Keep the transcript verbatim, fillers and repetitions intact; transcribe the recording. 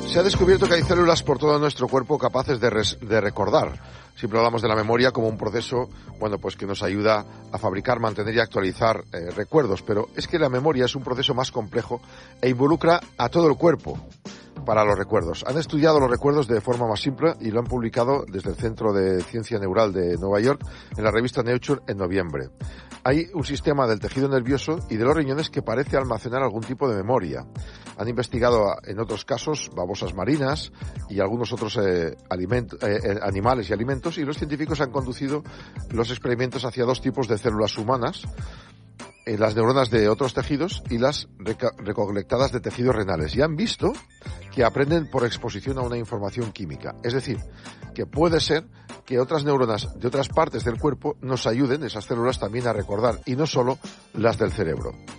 Se ha descubierto que hay células por todo nuestro cuerpo capaces de, res, de recordar. Siempre hablamos de la memoria como un proceso, bueno, pues que nos ayuda a fabricar, mantener y actualizar eh, recuerdos, pero es que la memoria es un proceso más complejo e involucra a todo el cuerpo para los recuerdos. Han estudiado los recuerdos de forma más simple y lo han publicado desde el Centro de Ciencia Neural de Nueva York en la revista Nature en noviembre. Hay un sistema del tejido nervioso y de los riñones que parece almacenar algún tipo de memoria. Han investigado en otros casos babosas marinas y algunos otros eh, aliment- eh, animales y alimentos, y los científicos han conducido los experimentos hacia dos tipos de células humanas, eh, las neuronas de otros tejidos y las reca- recolectadas de tejidos renales, y han visto que aprenden por exposición a una información química. Es decir, que puede ser que otras neuronas de otras partes del cuerpo nos ayuden, esas células, también a recordar, y no solo las del cerebro.